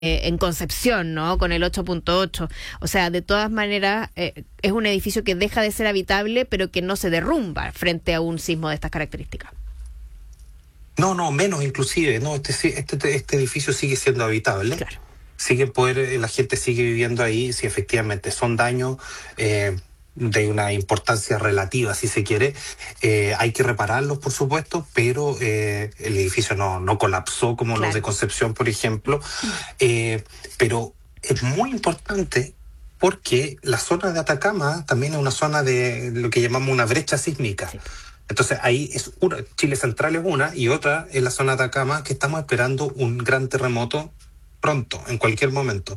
en Concepción, ¿no? Con el 8.8. O sea, de todas maneras, es un edificio que deja de ser habitable, pero que no se derrumba frente a un sismo de estas características. No, menos inclusive, no, este edificio sigue siendo habitable. Claro. La gente sigue viviendo ahí, si efectivamente son daños de una importancia relativa, si se quiere. Hay que repararlos, por supuesto, pero el edificio no colapsó como los de Concepción, por ejemplo. Pero es muy importante porque la zona de Atacama también es una zona de lo que llamamos una brecha sísmica. Sí. Entonces ahí es una, Chile Central es una, y otra es la zona de Atacama, que estamos esperando un gran terremoto pronto, en cualquier momento.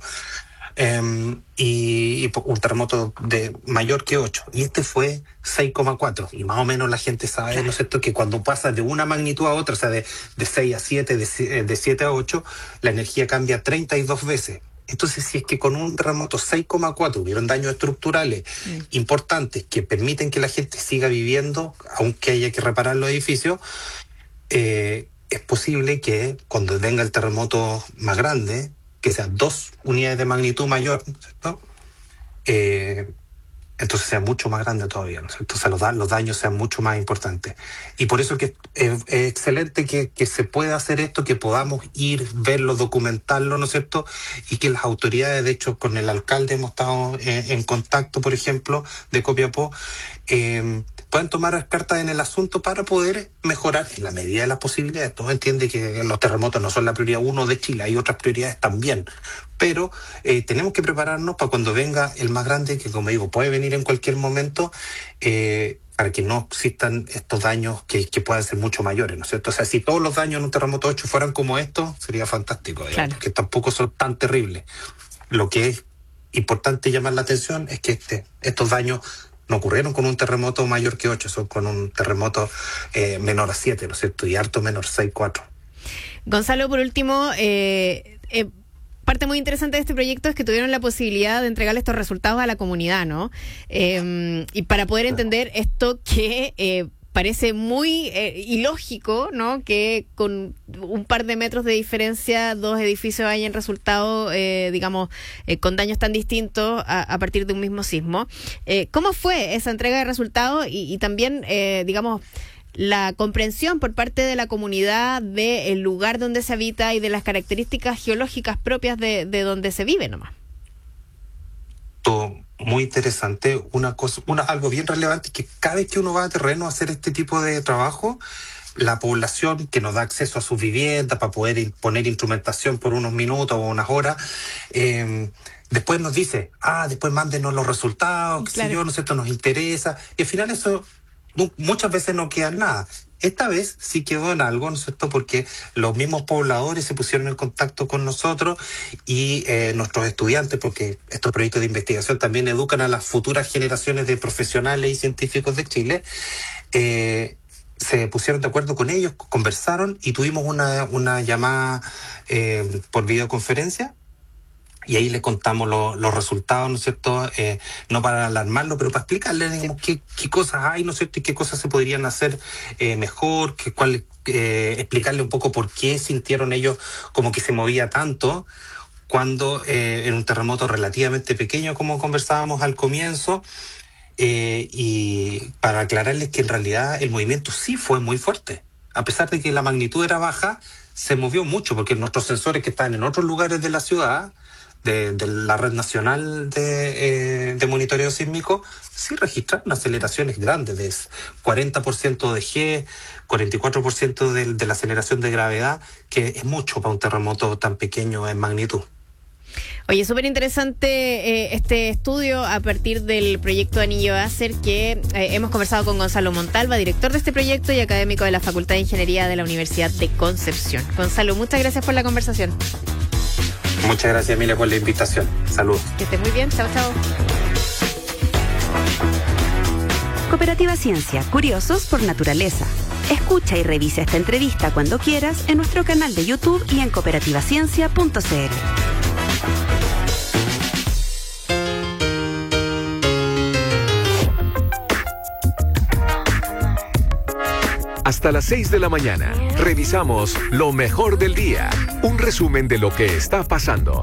Y un terremoto de mayor que 8. Y este fue 6,4. Y más o menos la gente sabe, ¿no es cierto?, que cuando pasa de una magnitud a otra, o sea, de 6 a 7, de 7 a 8, la energía cambia 32 veces. Entonces, si es que con un terremoto 6,4 hubieron daños estructurales importantes que permiten que la gente siga viviendo, aunque haya que reparar los edificios, es posible que cuando venga el terremoto más grande, que sean 2 unidades de magnitud mayor, ¿cierto?, entonces sea mucho más grande todavía, ¿no? Entonces los daños sean mucho más importantes. Y por eso que es excelente que se pueda hacer esto, que podamos ir, verlo, documentarlo, ¿no es cierto? Y que las autoridades, de hecho, con el alcalde hemos estado en contacto, por ejemplo, de Copiapó, puedan tomar cartas en el asunto para poder mejorar en la medida de las posibilidades. Todo entiende que los terremotos no son la prioridad 1 de Chile, hay otras prioridades también. Pero tenemos que prepararnos para cuando venga el más grande, que, como digo, puede venir en cualquier momento, para que no existan estos daños que puedan ser mucho mayores, ¿no es cierto? O sea, si todos los daños en un terremoto 8 fueran como estos, sería fantástico, digamos, claro, porque tampoco son tan terribles. Lo que es importante llamar la atención es que estos daños no ocurrieron con un terremoto mayor que 8, son con un terremoto menor a 7, ¿no es cierto? Y harto menor, 6,4. Gonzalo, por último, parte muy interesante de este proyecto es que tuvieron la posibilidad de entregarle estos resultados a la comunidad, ¿no? Y para poder entender esto que parece muy ilógico, ¿no? Que con un par de metros de diferencia 2 edificios hayan resultado, con daños tan distintos a partir de un mismo sismo. ¿Cómo fue esa entrega de resultados y también, la comprensión por parte de la comunidad del lugar donde se habita y de las características geológicas propias de donde se vive nomás? Todo muy interesante. Algo bien relevante es que cada vez que uno va a terreno a hacer este tipo de trabajo, la población que nos da acceso a sus viviendas para poder poner instrumentación por unos minutos o unas horas, después nos dice, después mándenos los resultados, claro, no sé, esto nos interesa. Y al final eso muchas veces no queda en nada. Esta vez sí quedó en algo, ¿no es cierto?, porque los mismos pobladores se pusieron en contacto con nosotros y nuestros estudiantes, porque estos proyectos de investigación también educan a las futuras generaciones de profesionales y científicos de Chile, se pusieron de acuerdo con ellos, conversaron y tuvimos una llamada por videoconferencia. Y ahí les contamos los resultados, ¿no es cierto? No para alarmarlo, pero para explicarles, digamos, qué cosas hay, ¿no es cierto? Y qué cosas se podrían hacer mejor, explicarle un poco por qué sintieron ellos como que se movía tanto cuando en un terremoto relativamente pequeño, como conversábamos al comienzo, y para aclararles que en realidad el movimiento sí fue muy fuerte. A pesar de que la magnitud era baja, se movió mucho, porque nuestros sensores que están en otros lugares de la ciudad, de la red nacional de monitoreo sísmico, sí registraron aceleraciones grandes de 40% de G, 44% de la aceleración de gravedad, que es mucho para un terremoto tan pequeño en magnitud. Oye, súper interesante este estudio a partir del proyecto Anillo Acer que hemos conversado con Gonzalo Montalva, director de este proyecto y académico de la Facultad de Ingeniería de la Universidad de Concepción. Gonzalo, muchas gracias por la conversación. Muchas gracias, Emilia, por la invitación. Saludos. Que estés muy bien. Chao, chao. Cooperativa Ciencia, curiosos por naturaleza. Escucha y revisa esta entrevista cuando quieras en nuestro canal de YouTube y en cooperativaciencia.cl. Hasta las 6 de la mañana, revisamos lo mejor del día. Un resumen de lo que está pasando.